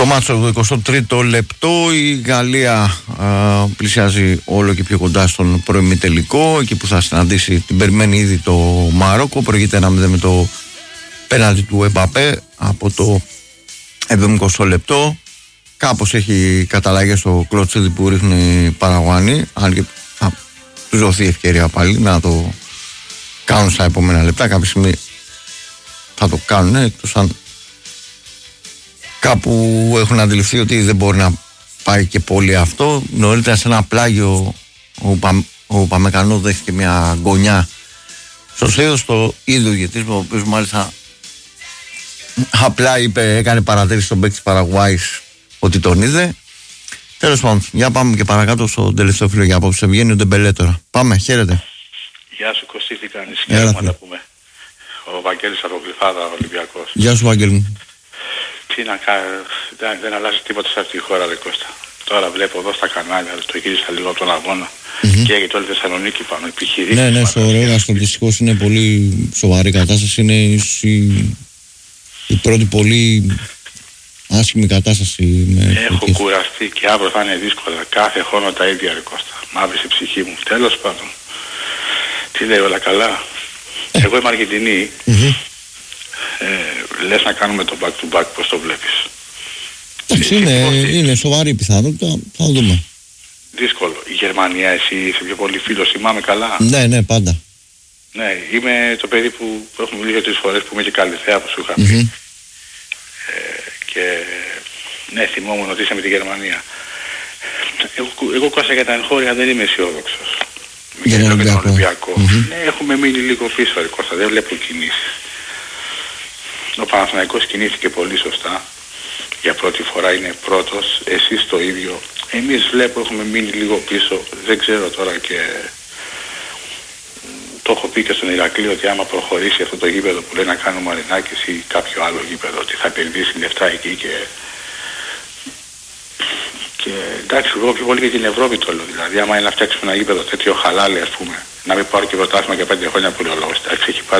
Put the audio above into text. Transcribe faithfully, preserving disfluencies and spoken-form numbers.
Στο μάτσο του εικοστό τρίτο λεπτό η Γαλλία α, πλησιάζει όλο και πιο κοντά στον προημιτελικό, εκεί που θα συναντήσει, την περιμένει ήδη το Μαρόκο. Προηγείται ένα μηδέν με το πέναλτι του Εμπαπέ από το εβδομηκοστό λεπτό. Κάπως έχει καταλαγές στο κλωτσίδι που ρίχνει η Παραγουάνη, αν και θα τους δοθεί ευκαιρία πάλι να το κάνουν στα επόμενα λεπτά. Κάποια στιγμή θα το κάνουν, εκτός αν κάπου έχουν αντιληφθεί ότι δεν μπορεί να πάει και πολύ αυτό. Νωρίτερα σε ένα πλάγιο ο, Πα, ο Παμεκανό δέχτηκε μια γωνιά στο σέδος, το ίδιο διαιτητής, ο οποίος μάλιστα απλά είπε, έκανε παρατήρηση στον παίκτη της Παραγουάης ότι τον είδε. Τέλος πάντων, για πάμε και παρακάτω στο τελευταίο φίλο για απόψε. Βγαίνει ο Ντεμπελέ τώρα. Πάμε, χαίρετε. Γεια σου Κωστή, τι κάνεις? Χαίρομαι να πούμε. Ο Βαγγέλης από Γλυφάδα, Ολυμπιακός. Γεια σου Βαγγέλη μου. Τι να κάνω, δεν, δεν αλλάζει τίποτα σε αυτή τη χώρα, ρε Κώστα. Τώρα βλέπω εδώ στα κανάλια, το γύρισα λίγο από τον αγώνα mm-hmm. και έγινε όλη η Θεσσαλονίκη πάνω, επιχειρήσεις. Ναι, ναι, στο Ρέγαστο δυστυχώς είναι πολύ σοβαρή κατάσταση. Είναι η, η πρώτη πολύ άσχημη κατάσταση. Με Έχω φωτίες. κουραστεί και αύριο θα είναι δύσκολα. Κάθε χρόνο τα ίδια, ρε Κώστα. Μαύρησε η ψυχή μου. Τέλος πάντων. Τι λέει, όλα καλά? Ε. Εγώ είμαι Αργεντινή. Mm-hmm. Ε, λες να κάνουμε το back to back, πώς το βλέπεις? Εντάξει, είναι, είναι σοβαρή πιθανότητα, θα δούμε. Δύσκολο. Η Γερμανία, εσύ είσαι πιο πολύ φίλος, θυμάμαι καλά. Ναι, ναι, πάντα. Ναι, είμαι το παιδί που έχουμε μιλήσει τρεις φορές, που είμαι και Καλυθέα, που σου είχα πει. Mm-hmm. Ε, και ναι, θυμόμουν ότι είσαι με τη Γερμανία. Εγώ, εγώ Κώστα για τα εγχώρια δεν είμαι αισιόδοξος. Για τον Ολυμπιακό. Ολυμπιακό. Mm-hmm. Ναι, έχουμε μείνει λίγο πίσω, ρε Κώστα, δεν βλέπω κινήσεις. Ο Παναθηναϊκός κινήθηκε πολύ σωστά. Για πρώτη φορά είναι πρώτος. Εσείς το ίδιο. Εμείς βλέπω έχουμε μείνει λίγο πίσω. Δεν ξέρω τώρα, και το έχω πει και στον Ηρακλή, ότι άμα προχωρήσει αυτό το γήπεδο που λέει να κάνει ο Μαρινάκης ή κάποιο άλλο γήπεδο, ότι θα επενδύσει λεφτά εκεί και... και εντάξει, εγώ πιο πολύ για την Ευρώπη το λέω. Δηλαδή άμα είναι να φτιάξουμε ένα γήπεδο τέτοιο χαλάλι, ας πούμε, να μην πάρει και πρωτάθλημα για πέντε χρόνια που λέει ο λόγος. Εντάξει, έχει πάρει